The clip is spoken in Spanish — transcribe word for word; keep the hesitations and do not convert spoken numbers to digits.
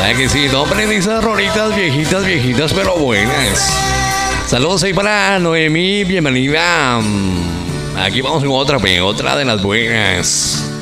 ¿Sabes que sí? No, hombre, de esas rolitas viejitas, viejitas, pero buenas. Saludos ahí para Noemí, bienvenida. Aquí vamos con otra, pe, otra de las buenas.